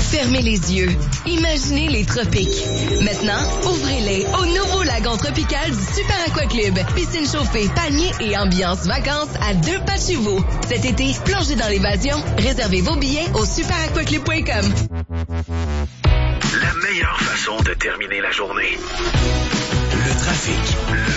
Fermez les yeux. Imaginez les tropiques. Maintenant, ouvrez-les au nouveau lagon tropical du Super Aqua Club. Piscine chauffée, palmiers et ambiance vacances à 2 pas de chez vous. Cet été, plongez dans l'évasion. Réservez vos billets au superaquaclub.com. La meilleure façon de terminer la journée. Le trafic.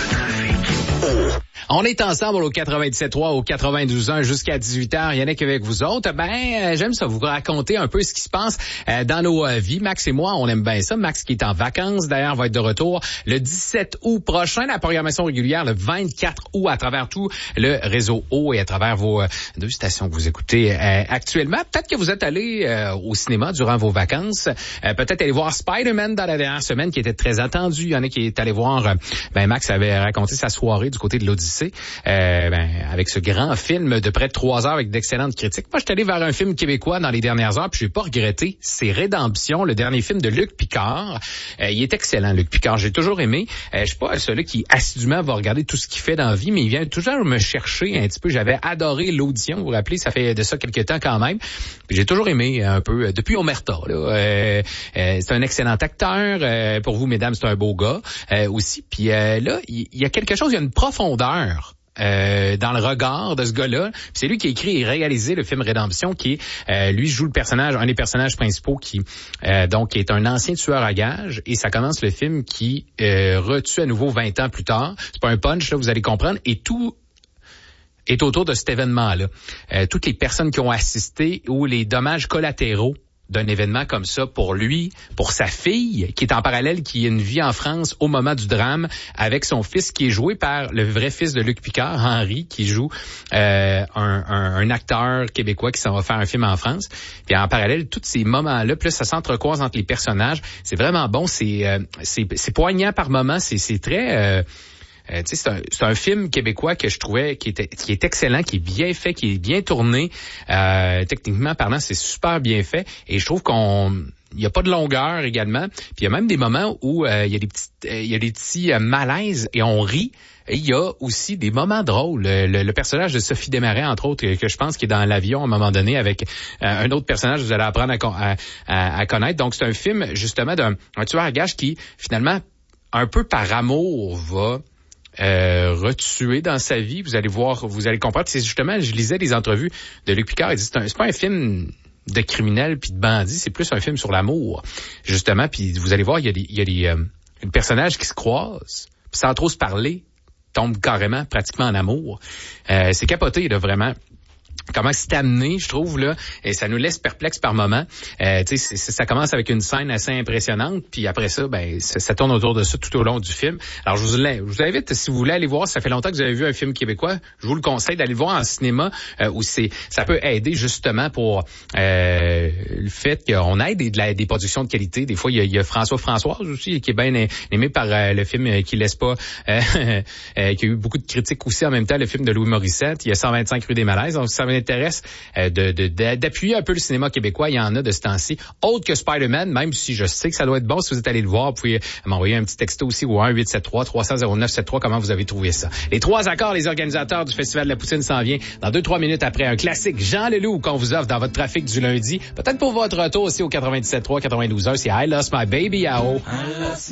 On est ensemble au 97.3, au 92.1 jusqu'à 18h. Yannick avec vous autres. J'aime ça vous raconter un peu ce qui se passe dans nos vies. Max et moi, on aime bien ça. Max qui est en vacances, d'ailleurs, va être de retour le 17 août prochain. La programmation régulière le 24 août à travers tout le réseau O et à travers vos 2 stations que vous écoutez actuellement. Peut-être que vous êtes allé au cinéma durant vos vacances. Peut-être aller voir Spider-Man dans la dernière semaine qui était très attendu. Il y en a qui est allé voir... Max avait raconté sa soirée du côté de l'Odyssée. Avec ce grand film de près de 3 heures avec d'excellentes critiques. Moi, je suis allé vers un film québécois dans les dernières heures, puis je n'ai pas regretté. C'est Rédemption, le dernier film de Luc Picard. Il est excellent, Luc Picard. J'ai toujours aimé. Je suis pas celui qui assidûment va regarder tout ce qu'il fait dans la vie, mais il vient toujours me chercher un petit peu. J'avais adoré l'audition, vous vous rappelez, ça fait de ça quelques temps quand même. Puis j'ai toujours aimé un peu, depuis Omerta. C'est un excellent acteur. Pour vous, mesdames, c'est un beau gars aussi. Puis là, il y a quelque chose, il y a une profondeur dans le regard de ce gars-là. Puis c'est lui qui a écrit et réalisé le film Rédemption, qui lui joue le personnage, un des personnages principaux qui est un ancien tueur à gages, et ça commence le film qui retue à nouveau 20 ans plus tard. C'est pas un punch, là, vous allez comprendre, et tout est autour de cet événement-là. Toutes les personnes qui ont assisté ou les dommages collatéraux d'un événement comme ça pour lui, pour sa fille, qui est en parallèle, qui a une vie en France au moment du drame, avec son fils qui est joué par le vrai fils de Luc Picard, Henri, qui joue un acteur québécois qui s'en va faire un film en France. Puis en parallèle, tous ces moments-là, plus ça s'entrecroise entre les personnages, c'est vraiment bon, c'est poignant par moments, c'est très... c'est un film québécois que je trouvais qui est excellent, qui est bien fait, qui est bien tourné. Techniquement parlant, c'est super bien fait. Et je trouve il n'y a pas de longueur également. Puis il y a même des moments où il y a des petits malaises et on rit. Et il y a aussi des moments drôles. Le personnage de Sophie Desmarais, entre autres, que je pense qui est dans l'avion à un moment donné avec un autre personnage que vous allez apprendre à connaître. Donc c'est un film justement d'un tueur à gages qui finalement, un peu par amour, va retué dans sa vie. Vous allez voir, vous allez comprendre. C'est justement, je lisais des entrevues de Luc Picard. Il dit c'est pas un film de criminel puis de bandit, c'est plus un film sur l'amour, justement. Puis vous allez voir, il y a des personnages qui se croisent, puis sans trop se parler, tombent carrément, pratiquement en amour. C'est capoté, là, vraiment. Comment c'est amené, je trouve, là, et ça nous laisse perplexes par moments. Ça commence avec une scène assez impressionnante, puis après ça, ça tourne autour de ça tout au long du film. Alors, je vous invite, si vous voulez aller voir, ça fait longtemps que vous avez vu un film québécois, je vous le conseille d'aller le voir en cinéma, où ça peut aider justement pour le fait qu'on ait des productions de qualité. Des fois, il y a Françoise aussi, qui est bien aimé par le film qui laisse pas, qui a eu beaucoup de critiques aussi en même temps, le film de Louis Morissette. Il y a 125 rue des Malaises, donc ça m'intéresse d'appuyer un peu le cinéma québécois. Il y en a de ce temps-ci. Autre que Spider-Man, même si je sais que ça doit être bon, si vous êtes allé le voir, vous pouvez m'envoyer un petit texto aussi au 1-873-300-0973, comment vous avez trouvé ça. Les 3 accords, les organisateurs du Festival de la Poutine s'en vient dans 2-3 minutes après un classique Jean Leloup qu'on vous offre dans votre trafic du lundi. Peut-être pour votre retour aussi au 97.3, 92.1, c'est I Lost My Baby Ao.